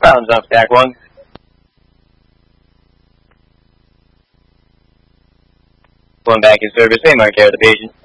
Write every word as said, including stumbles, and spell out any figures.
Rounds up, stack one. Going back in service, they mark care of the patient.